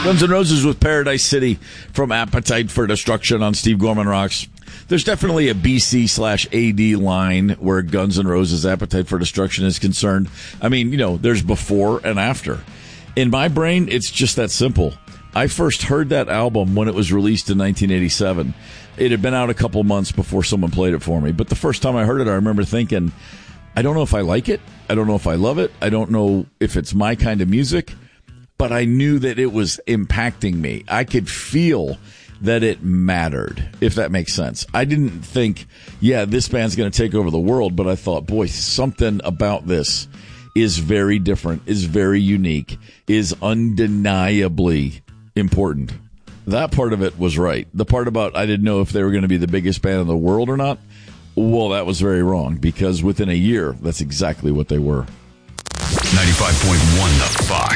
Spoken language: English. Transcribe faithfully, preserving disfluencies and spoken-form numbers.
Guns N' Roses with Paradise City from Appetite for Destruction on Steve Gorman Rocks. There's definitely a B C slash A D line where Guns N' Roses Appetite for Destruction is concerned. I mean, you know, there's before and after. In my brain, it's just that simple. I first heard that album when it was released in nineteen eighty-seven. It had been out a couple months before someone played it for me. But the first time I heard it, I remember thinking, I don't know if I like it. I don't know if I love it. I don't know if it's my kind of music. But I knew that it was impacting me. I could feel that it mattered, if that makes sense. I didn't think, yeah, this band's going to take over the world, but I thought, boy, something about this is very different, is very unique, is undeniably important. That part of it was right. The part about I didn't know if they were going to be the biggest band in the world or not, well, that was very wrong, because within a year, that's exactly what they were. ninety-five point one The Fox.